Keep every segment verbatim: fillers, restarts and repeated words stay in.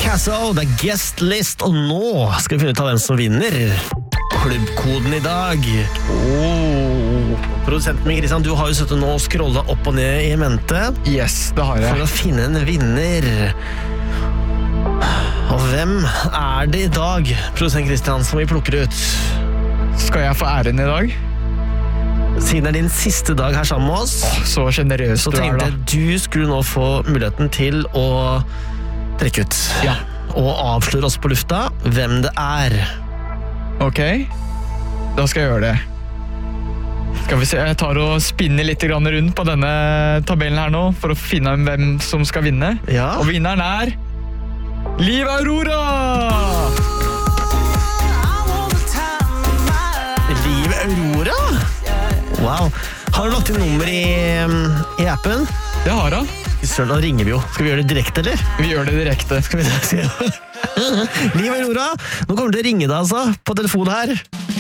Picasso, det er guest list, og nå skal vi finne ut av hvem som vinner. Klubbkoden i dag. Oh. Produsenten min, Kristian, du har jo sittet nå og scrollet opp og ned i mente. Yes, det har jeg. For å finne en vinner. Og hvem er det i dag, produsent Kristian, som vi plukker ut? Skal jeg få æren i dag? Siden det er din siste dag her sammen med oss, Åh, så generøs så du er tenkte da. jeg du skulle nå få muligheten til å trekke ut. Ja. Og avsløre oss på lufta hvem det er. Ok, da skal jeg gjøre det. Skal vi se, jeg tar og spinner litt grann rundt på denne tabellen her nå, for å finne ut hvem som skal vinne. Ja. Og vinneren er Liv Aurora! Liv Aurora? Wow. Har du lagt inn nummer i, i appen? Det har han. Søren, da ringer vi jo. Skal vi gjøre det direkte, eller? Vi gjør det direkte. Skal vi se. Liv Aurora, nå kommer det til å ringe deg altså, på telefonen her.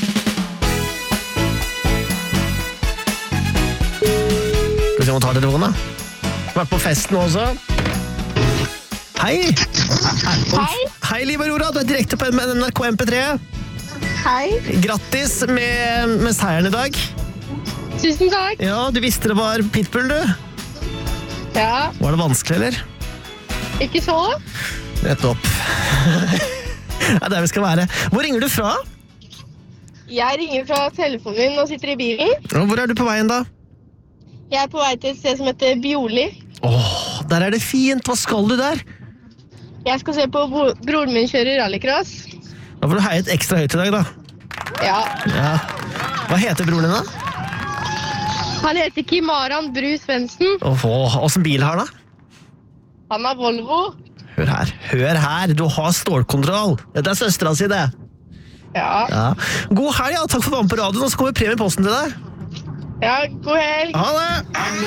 Skal vi se om hun tar telefonen da. Vært på festen også. Hei! Hei. Hei, Liv Aurora, du er direkte på N R K M P tre. Hei. Grattis med, med seieren i dag. Tusen takk. Ja, du visste det var Pitbull, du. Ja, Var det vanskelig, eller? ikke så. Nettopp. Det er der vi skal være. Hvor ringer du fra? Jeg ringer fra telefonen min og sitter i bilen. Og hvor er du på veien da? Jeg er på vei til et sted som heter Bioli. Åh, der er det fint. Hva skal du der? Jeg skal se på bo- broren min kjøre rallycross. Da får du heie et ekstra høyt i dag da. Ja, Ja. Hva heter broren din da? han heter Kimaran Bru Svendsen. Åh, hvordan bil har han da? Han har Volvo. Hør her, hør her. Du har stålkontroll. Dette er søstera si det. Ja, Ja. God helg, ja. Takk for å være med på radioen. Og så kommer premie i posten til deg. ja, god helg. Ha det!